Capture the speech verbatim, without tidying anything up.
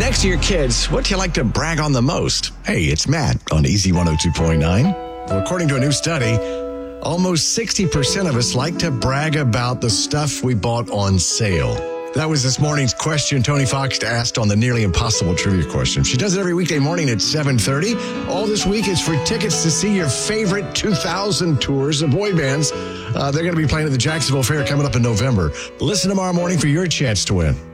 Next to your kids, what do you like to brag on the most? Hey, it's Matt on Easy one oh two point nine. Well, according to a new study, almost sixty percent of us like to brag about the stuff we bought on sale. That was this morning's question Tony Fox asked on the Nearly Impossible Trivia Question. She does it every weekday morning at seven thirty. All this week is for tickets to see your favorite two thousand tours of boy bands. Uh, they're going to be playing at the Jacksonville Fair coming up in November. Listen tomorrow morning for your chance to win.